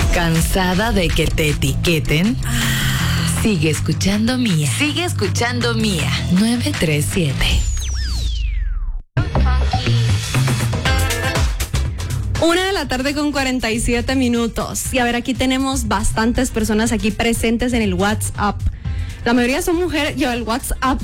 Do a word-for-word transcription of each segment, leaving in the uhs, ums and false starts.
¿Cansada de que te etiqueten? Sigue escuchando Mía. Sigue escuchando Mía. nueve tres siete. Una de la tarde con cuarenta y siete minutos. Y a ver, aquí tenemos bastantes personas aquí presentes en el WhatsApp. La mayoría son mujeres. Yo, el WhatsApp.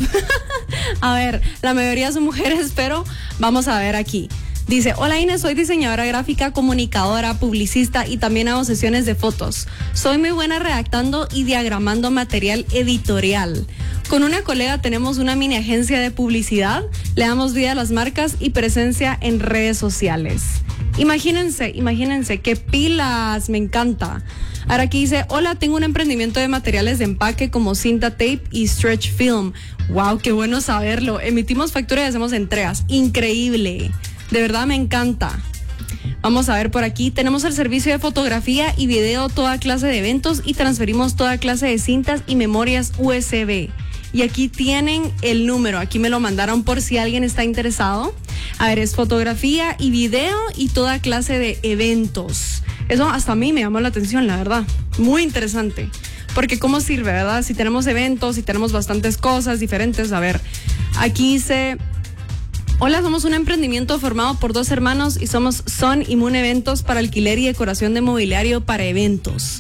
A ver, la mayoría son mujeres, pero vamos a ver aquí. Dice, hola Inés, soy diseñadora gráfica, comunicadora, publicista y también hago sesiones de fotos. Soy muy buena redactando y diagramando material editorial. Con una colega tenemos una mini agencia de publicidad, le damos vida a las marcas y presencia en redes sociales. Imagínense, imagínense, qué pilas, me encanta. Ahora aquí dice, hola, tengo un emprendimiento de materiales de empaque como cinta tape y stretch film. Wow, qué bueno saberlo. Emitimos facturas y hacemos entregas. Increíble. De verdad me encanta. Vamos a ver por aquí. Tenemos el servicio de fotografía y video, toda clase de eventos y transferimos toda clase de cintas y memorias U S B. Y aquí tienen el número. Aquí me lo mandaron por si alguien está interesado. A ver, es fotografía y video y toda clase de eventos. Eso hasta a mí me llamó la atención, la verdad. Muy interesante. Porque cómo sirve, ¿verdad? Si tenemos eventos, si tenemos bastantes cosas diferentes. A ver, aquí dice... Hola, somos un emprendimiento formado por dos hermanos y somos Son y Moon Eventos para alquiler y decoración de mobiliario para eventos.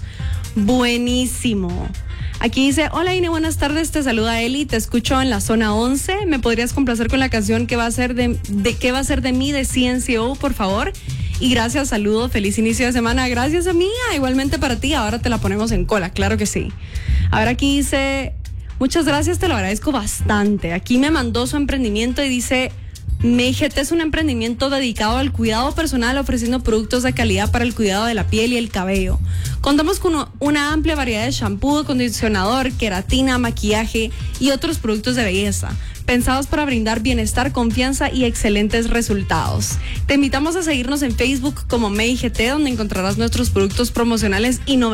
Buenísimo. Aquí dice, hola Ine, buenas tardes, te saluda Eli, te escucho en la zona once. ¿Me podrías complacer con la canción que va a ser de, de qué va a ser de mí de C N C O, por favor? Y gracias, saludo, feliz inicio de semana. Gracias, amiga, igualmente para ti. Ahora te la ponemos en cola, claro que sí. Ahora aquí dice, muchas gracias, te lo agradezco bastante. Aquí me mandó su emprendimiento y dice... M I G T es un emprendimiento dedicado al cuidado personal, ofreciendo productos de calidad para el cuidado de la piel y el cabello. Contamos con una amplia variedad de shampoo, acondicionador, queratina, maquillaje y otros productos de belleza, pensados para brindar bienestar, confianza y excelentes resultados. Te invitamos a seguirnos en Facebook como M I G T, donde encontrarás nuestros productos promocionales y novedades.